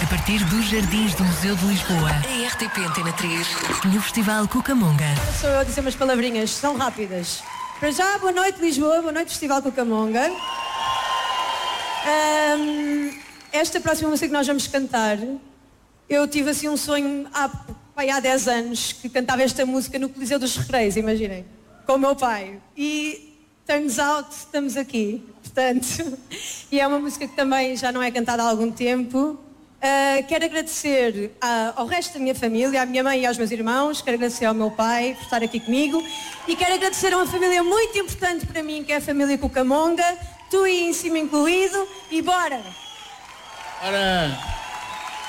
A partir dos Jardins do Museu de Lisboa, a RTP Antena 3, no Festival Cucamonga. Agora sou eu a dizer umas palavrinhas, são rápidas. Para já, boa noite Lisboa, boa noite Festival Cucamonga. Esta próxima música que nós vamos cantar, eu tive assim um sonho há 10 anos, que cantava esta música no Coliseu dos Recreios, imaginem, com o meu pai. E turns out, estamos aqui, portanto, e é uma música que também já não é cantada há algum tempo. Quero agradecer ao resto da minha família, à minha mãe e aos meus irmãos, quero agradecer ao meu pai por estar aqui comigo e quero agradecer a uma família muito importante para mim, que é a família Cucamonga, tu e em cima incluído, e bora! Ora!